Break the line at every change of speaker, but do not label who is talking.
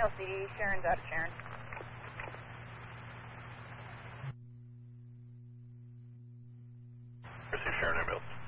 LCD, Sharon's out of Sharon.
Receive Sharon ambulance.